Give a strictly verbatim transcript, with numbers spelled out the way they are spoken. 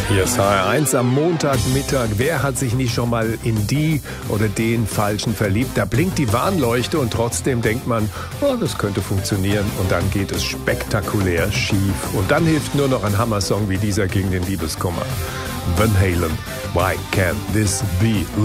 Hier ist H R eins am Montagmittag. Wer hat sich nicht schon mal in die oder den Falschen verliebt? Da blinkt die Warnleuchte und trotzdem denkt man, oh, das könnte funktionieren. Und dann geht es spektakulär schief. Und dann hilft nur noch ein Hammersong wie dieser gegen den Liebeskummer. Van Halen, Why Can't This Be